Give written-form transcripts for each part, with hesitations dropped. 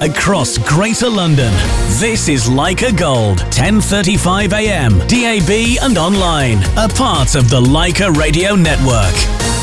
across Greater London. This is Leica Gold, 10:35 a.m, DAB and online. A part of the Leica Radio Network.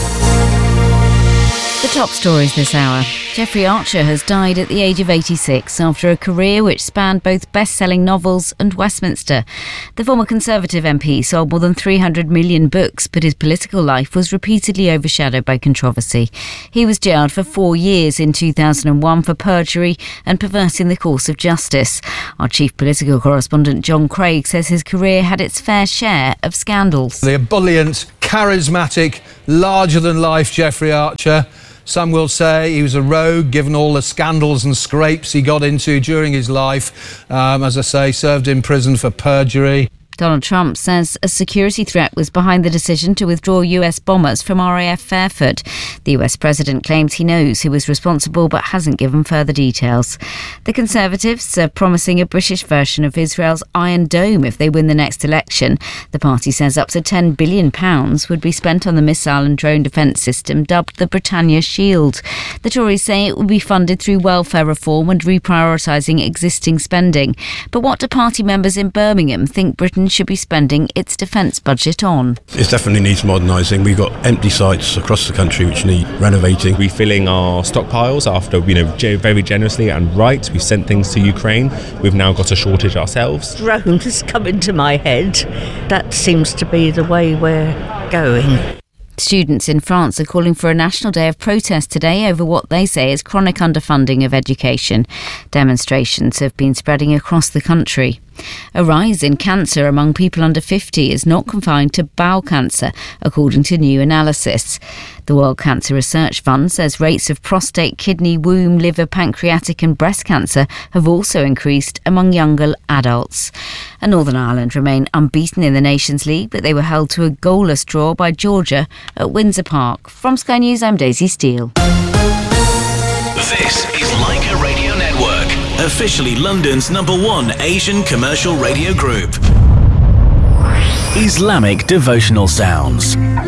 The top stories this hour. Jeffrey Archer has died at the age of 86 after a career which spanned both best-selling novels and Westminster. The former Conservative MP sold more than 300 million books, but his political life was repeatedly overshadowed by controversy. He was jailed for 4 years in 2001 for perjury and perverting the course of justice. Our chief political correspondent John Craig says his career had its fair share of scandals. The ebullient, charismatic, larger-than-life Jeffrey Archer. Some will say he was a rogue, given all the scandals and scrapes he got into during his life. As I say, served in prison for perjury. Donald Trump says a security threat was behind the decision to withdraw US bombers from RAF Fairford. The US president claims he knows who was responsible but hasn't given further details. The Conservatives are promising a British version of Israel's Iron Dome if they win the next election. The party says up to £10 billion would be spent on the missile and drone defence system dubbed the Britannia Shield. The Tories say it will be funded through welfare reform and reprioritising existing spending. But what do party members in Birmingham think Britain should be spending its defence budget on? It definitely needs modernising. We've got empty sites across the country which need renovating. Refilling our stockpiles after, very generously and right. We've sent things to Ukraine. We've now got a shortage ourselves. Drones has come into my head. That seems to be the way we're going. Students in France are calling for a national day of protest today over what they say is chronic underfunding of education. Demonstrations have been spreading across the country. A rise in cancer among people under 50 is not confined to bowel cancer, according to new analysis. The World Cancer Research Fund says rates of prostate, kidney, womb, liver, pancreatic and breast cancer have also increased among younger adults. And Northern Ireland remain unbeaten in the Nations League, but they were held to a goalless draw by Georgia at Windsor Park. From Sky News, I'm Daisy Steele. This is Leica Radio Network, officially London's #1 Asian commercial radio group. Islamic devotional sounds.